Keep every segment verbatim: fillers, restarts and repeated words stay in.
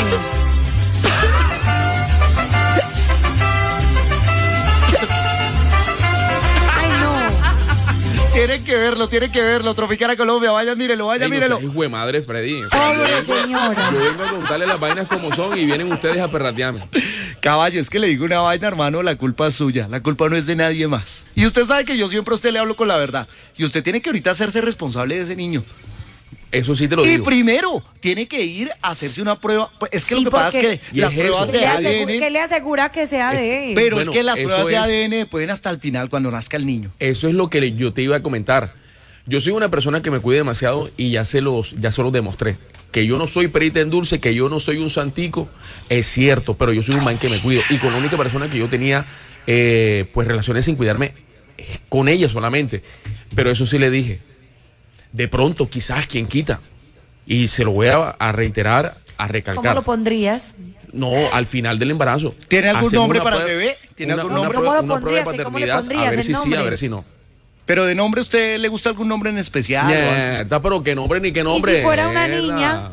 Ay, no. Tienen que verlo, tienen que verlo. Tropicana Colombia, vaya, mírelo, vaya, Ey, mírelo. No seas hijo de madre, Freddy. O sea, Pobre yo vengo- señora. Yo vengo a contarle las vainas como son y vienen ustedes a perratearme. Caballo, es que le digo una vaina, hermano, la culpa es suya, la culpa no es de nadie más. Y usted sabe que yo siempre a usted le hablo con la verdad. Y usted tiene que ahorita hacerse responsable de ese niño. Eso sí te lo Y digo. primero, tiene que ir a hacerse una prueba. Pues es que Sí, lo que pasa es porque- que Y las es eso. pruebas ¿Qué de le, asegu- A D N... qué le asegura que sea de él? Pero Bueno, es que las eso pruebas de es- A D N pueden hasta el final, cuando nazca el niño. Eso es lo que le- yo te iba a comentar. Yo soy una persona que me cuida demasiado y ya se los, ya se los demostré. Que yo no soy perita en dulce, que yo no soy un santico, es cierto, pero yo soy un man que me cuido. Y con la única persona que yo tenía eh, pues relaciones sin cuidarme, es con ella solamente. Pero eso sí le dije. De pronto, quizás, quien quita. Y se lo voy a, a reiterar, a ¿Cómo recalcar. lo pondrías? No, al final del embarazo. ¿Tiene algún Hacemos nombre una para el prueba- bebé? ¿Tiene una- algún una nombre? prueba- ¿Cómo lo una prueba de pondrías? ¿Cómo le paternidad, pondrías a ver el si sí, a nombre? ver si no. Pero de nombre, ¿usted le gusta algún nombre en especial? o algo? Mierda, pero qué nombre ni qué nombre. si fuera una mierda. niña?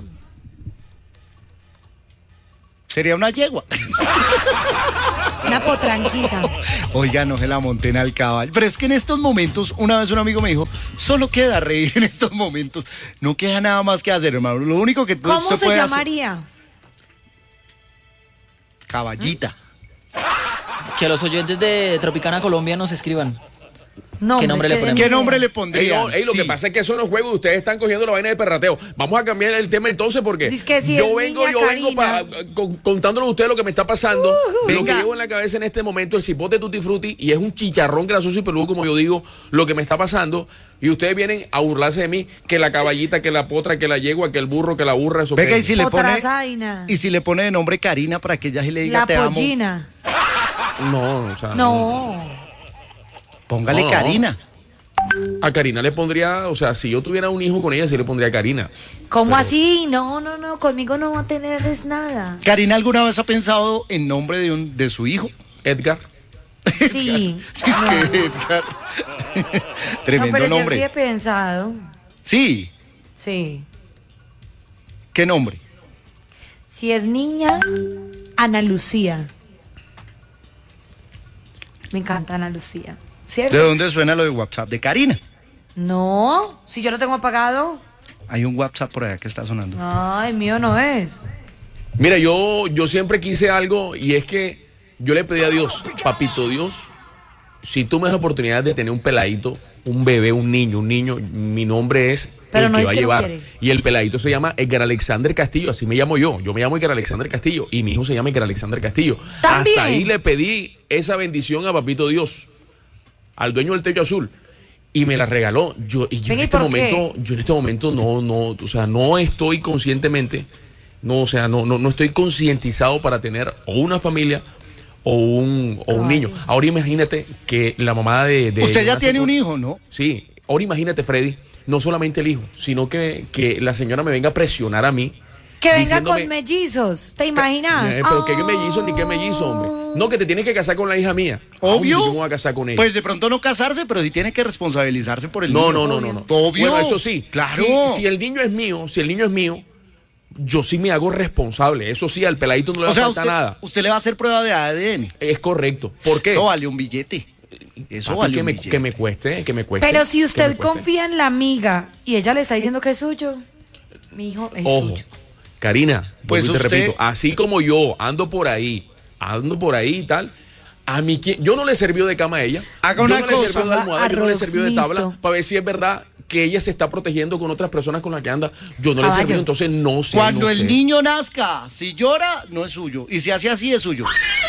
Sería una yegua. Una potranquita. Oiga, no se la monten al caballo. Pero es que en estos momentos, una vez un amigo me dijo, solo queda reír en estos momentos. No queda nada más que hacer, hermano. Lo único que tú ¿Cómo usted se puede hacer... llamaría? Caballita. Que los oyentes de Tropicana Colombia nos escriban. No, ¿Qué nombre le ponemos? ¿Qué nombre le Ey, pondría? no, ey, lo que pasa es que eso no es juego y ustedes están cogiendo la vaina de perrateo. Vamos a cambiar el tema entonces porque Dice que si yo es vengo, niña, yo vengo Karina. pa- con- contándole a ustedes lo que me está pasando. Lo que Venga. llevo en la cabeza en este momento, el cipote tutti frutti, y es un chicharrón grasoso y peludo, como yo digo, lo que me está pasando. Y ustedes vienen a burlarse de mí, que la caballita, que la potra, que la yegua, que el burro, que la burra, eso Venga, que- y si le pone... Potrasaina. Y si le pone de nombre Karina para que ella sí le diga La te amo. pollina. No, o sea, No. Póngale No, no. Karina. A Karina le pondría, o sea, si yo tuviera un hijo con ella, sí le pondría a Karina. ¿Cómo Pero- así? No, no, no. Conmigo no va a tener es nada. ¿Karina alguna vez ha pensado en nombre de, un, de su hijo? Edgar. Sí. Es que Edgar. No, Tremendo pero yo nombre. sí he pensado. Sí. Sí. ¿Qué nombre? Si es niña, Ana Lucía. Me encanta Ana Lucía. ¿Cierto? ¿De dónde suena lo de WhatsApp? De Karina. No, si yo lo tengo apagado. Hay un WhatsApp por allá que está sonando. Ay, mío no es. Mira, yo, yo siempre quise algo y es que yo le pedí a Dios, papito Dios, si tú me das oportunidad de tener un peladito, un bebé, un niño, un niño, mi nombre es Pero el no que es va a que no llevar. quiere. Y el peladito se llama Edgar Alexander Castillo, así me llamo yo. Yo me llamo Edgar Alexander Castillo y mi hijo se llama Edgar Alexander Castillo. También. Hasta ahí le pedí esa bendición a papito Dios, al dueño del techo azul. Y me la regaló. Yo, y yo Ven, en ¿y este por qué? momento, yo en este momento no, no, o sea, no estoy conscientemente, no, o sea, no, no, no estoy concientizado para tener o una familia o un, o un Ay. niño. Ahora imagínate que la mamá de, de Usted ya Jonas tiene Sepul- un hijo, ¿no? Sí. Ahora imagínate, Freddy, no solamente el hijo, sino que, que la señora me venga a presionar a mí. Que venga diciéndome- con mellizos, ¿te imaginas? Eh, pero qué mellizo ni qué mellizo, hombre. No, que te tienes que casar con la hija mía. Obvio. Ah, yo me voy a casar con ella. Pues de pronto no casarse, pero sí tiene que responsabilizarse por el No, niño. no, no, no, no. Obvio. Bueno, eso sí. Claro. Si, si el niño es mío, si el niño es mío, yo sí me hago responsable. Eso sí, al peladito no le va O sea, a faltar usted, nada. usted le va a hacer prueba de A D N. Es correcto. ¿Por qué? Eso vale un billete. Eso Papi, vale que un me, billete. que me cueste, que me cueste. Pero si que usted me cueste. confía en la amiga y ella le está diciendo que es suyo, mi hijo es Ojo, suyo. Karina, Pues pues te usted- repito, así como yo ando por ahí, ando por ahí y tal, a mí, ¿quién- yo no le sirvió de cama a ella. Haga yo una no cosa. le sirvió de almohada, yo no le Arroz sirvió de tabla, mixto. para ver si es verdad que ella se está protegiendo con otras personas con las que anda. Yo no le Caballo. sirvió, entonces no sé. Cuando no el sé. niño nazca, si llora, no es suyo. Y si hace así, es suyo.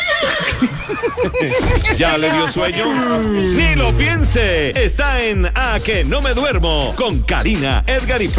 ¿Ya le dio sueño? Ni lo piense. Está en A Que No Me Duermo con Karina, Edgar y